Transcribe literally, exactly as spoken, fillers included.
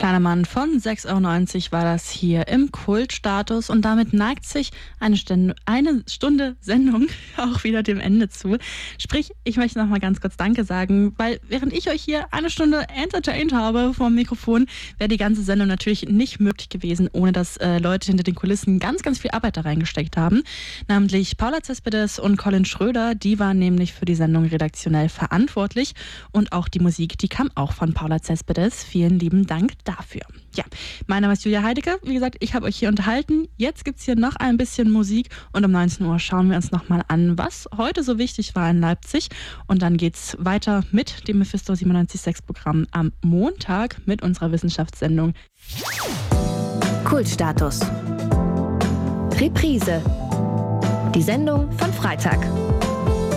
Kleiner Mann von sechs Euro neunzig war das hier im Kultstatus und damit neigt sich eine Stunde, eine Stunde Sendung auch wieder dem Ende zu. Sprich, ich möchte noch mal ganz kurz Danke sagen, weil während ich euch hier eine Stunde entertained habe vom Mikrofon, wäre die ganze Sendung natürlich nicht möglich gewesen, ohne dass äh, Leute hinter den Kulissen ganz, ganz viel Arbeit da reingesteckt haben. Namentlich Paula Cespedes und Colin Schröder, die waren nämlich für die Sendung redaktionell verantwortlich und auch die Musik, die kam auch von Paula Cespedes. Vielen lieben Dank dafür. Ja, mein Name ist Julia Heidecke. Wie gesagt, ich habe euch hier unterhalten. Jetzt gibt es hier noch ein bisschen Musik und um neunzehn Uhr schauen wir uns nochmal an, was heute so wichtig war in Leipzig. Und dann geht's weiter mit dem Mephisto siebenundneunzig Komma sechs Programm am Montag mit unserer Wissenschaftssendung. Kultstatus. Reprise. Die Sendung von Freitag.